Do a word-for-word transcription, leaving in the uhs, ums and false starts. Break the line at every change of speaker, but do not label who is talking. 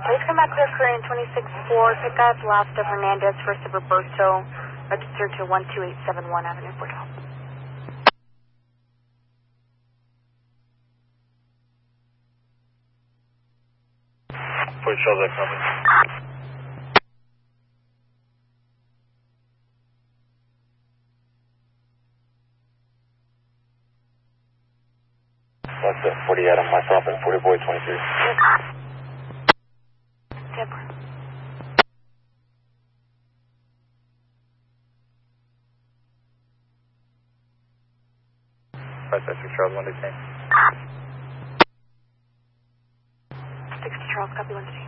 Please come back clear Korean twenty-six four, pick up Lasta Hernandez, first of Roberto, registered to one two eight seven one Avenue Portal.
Put shoulder coming. That's it, forty Adam, myself and forty boy twenty-three.
Deborah.
Five six six Charles, one to ten.
six Charles, copy one to ten.